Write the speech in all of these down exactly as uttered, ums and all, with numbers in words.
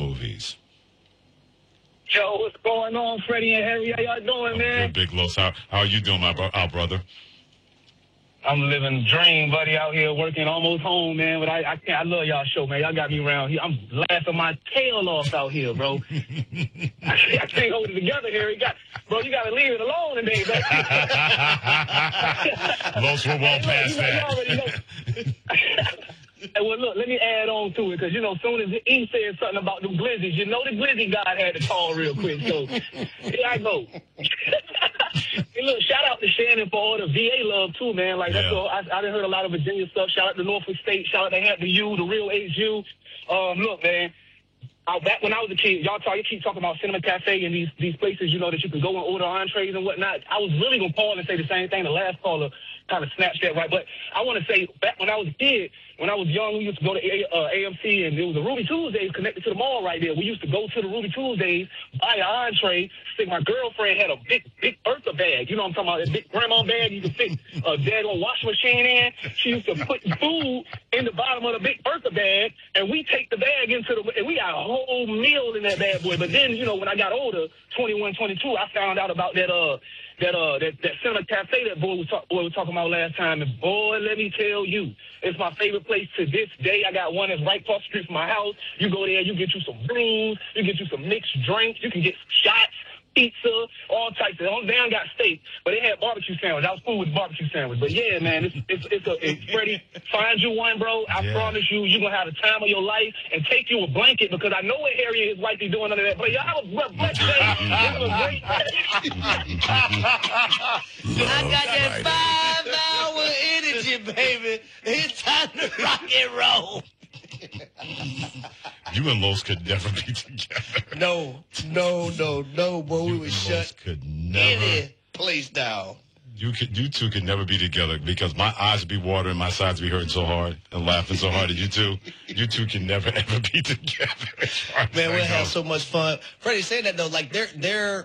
movies. Yo, what's going on, Freddie and Harry? How y'all doing, man? Good, Big Los. How, how are you doing, my bro- our brother? I'm living the dream, buddy, out here working almost home, man. But I, I can't. I love y'all show, man. Y'all got me around here. I'm laughing my tail off out here, bro. I, I can't hold it together here. You got, bro, you got to leave it alone today, bro. Los, we're well past you know, that. You already know. Hey, well, look, let me add on to it, because, you know, as soon as he said something about the Glizzies, you know the Glizzy God had to call real quick. So, here I go. Hey, look, shout out to Shannon for all the V A love, too, man. Like, Yeah. that's all. I, I done heard a lot of Virginia stuff. Shout out to Norfolk State. Shout out to Hampton U, the real H U. Um, look, man. I, back when I was a kid, y'all talk, you keep talking about Cinema Cafe and these these places, you know, that you can go and order entrees and whatnot. I was really going to call and say the same thing. The last caller kind of snatched that right. But I want to say, back when I was a kid, when I was young, we used to go to a, uh, A M C, and there was a Ruby Tuesdays connected to the mall right there. We used to go to the Ruby Tuesdays, buy an entree. Stick. My girlfriend had a big, big Bertha bag. You know what I'm talking about? A big grandma bag you could fit a daggone washing machine in. She used to put food in the bottom of the big Bertha bag, and we take the bag into the, and we got a whole meal in that bad boy. But then, you know, when I got older, twenty-one, twenty-two, I found out about that, uh, that, uh, that, that Cinema Cafe that boy was, talk, boy was talking about last time. And boy, let me tell you, it's my favorite place to this day. I got one that's right across the street from my house. You go there, you get you some brews, you get you some mixed drinks, you can get shots, pizza, all types of. They don't got steak, but they had barbecue sandwich. I was cool with the barbecue sandwich. But yeah, man, it's it's it's a it's Freddie. Find you one, bro. I Yeah. promise you, you're gonna have the time of your life, and take you a blanket, because I know what Harry and his wife be doing under that. But y'all have a blessed day. Have a great day. I got that five hour energy, baby. It's time to rock and roll. You and Los could never be together. No, no, no, no, boy. You We and would Los shut could never. any place down. You could, you two could never be together, because my eyes would be watering, my sides would be hurting so hard and laughing so hard. And you two, you two can never ever be together. As far as Man, I we'll go. have so much fun. Freddie, saying that though, like they're they're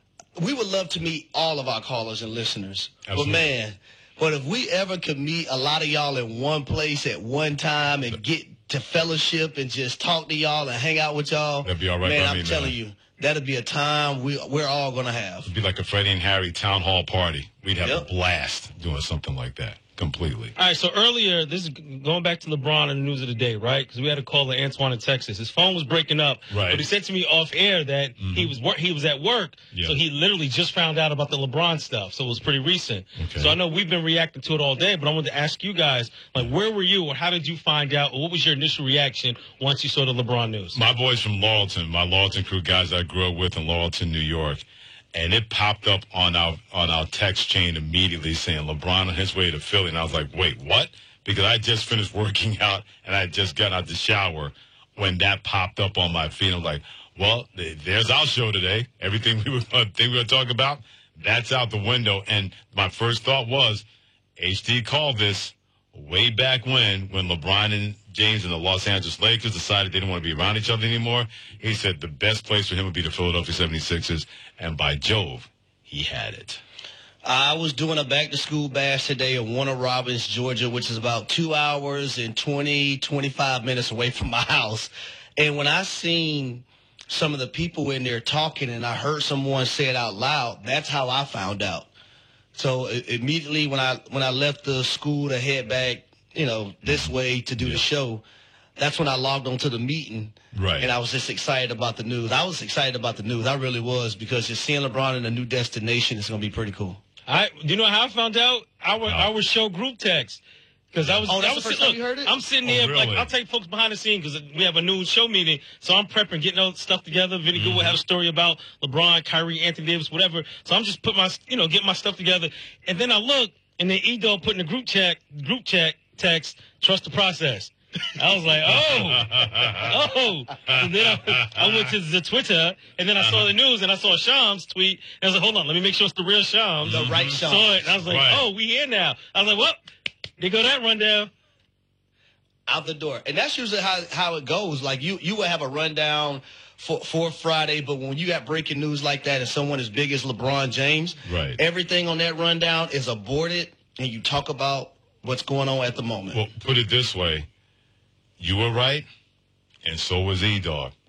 we would love to meet all of our callers and listeners. Absolutely. But man, but if we ever could meet a lot of y'all in one place at one time and get to fellowship and just talk to y'all and hang out with y'all, That'd be all right man, by I'm me, telling man. you, that'd be a time we we're all gonna have. It'd be like a Freddie and Harry town hall party. We'd have Yep. a blast doing something like that. Completely. All right, so earlier, this is going back to LeBron and the news of the day, right? Because we had a caller, Antoine in Texas. His phone was breaking up, Right. but he said to me off air that Mhm. he was wor- he was at work, Yeah. so he literally just found out about the LeBron stuff. So it was pretty recent. Okay. So I know we've been reacting to it all day, but I wanted to ask you guys, like, where were you, or how did you find out, or what was your initial reaction once you saw the LeBron news? My boys from Laurelton, my Laurelton crew guys I grew up with in Laurelton, New York, and it popped up on our on our text chain immediately saying LeBron on his way to Philly, and I was like, wait, what? Because I just finished working out and I just got out the shower when that popped up on my feed. I was like, well, th- there's our show today. Everything we were uh, thing we were talking about, that's out the window. And my first thought was, H D called this way back when, when LeBron and James and the Los Angeles Lakers decided they didn't want to be around each other anymore. He said the best place for him would be the Philadelphia seventy-sixers, and by Jove, he had it. I was doing a back-to-school bash today in Warner Robins, Georgia, which is about two hours and twenty, twenty-five minutes away from my house. And when I seen some of the people in there talking and I heard someone say it out loud, that's how I found out. So i- immediately when I when I left the school to head back, you know, this way to do Yeah. the show, that's when I logged on to the meeting. Right. And I was just excited about the news. I was excited about the news. I really was, because just seeing LeBron in a new destination is going to be pretty cool. I, do you know how I found out? Our How? our show group text. Because I was, Oh, that's I was the first look, time you heard it? I'm sitting Oh, there, like, really? I'll take folks behind the scenes because we have a new show meeting. So I'm prepping, getting all the stuff together. Vinny Goodwin had a story about LeBron, Kyrie, Anthony Davis, whatever. So I'm just putting my, you know, getting my stuff together. And then I look, and then E-Do put in the group chat, group chat text, trust the process. I was like, oh, oh. And then I, I went to the Twitter, and then I saw the news, and I saw Shams tweet. And I was like, hold on, let me make sure it's the real Shams. The right Shams. Saw it, and I was like, Right. oh, we here now. I was like, well, there go that rundown. Out the door. And that's usually how, how it goes. Like, you, you will have a rundown for, for Friday, but when you got breaking news like that and someone as big as LeBron James, Right. everything on that rundown is aborted, and you talk about what's going on at the moment. Well, put it this way. You were right, and so was E-Dog.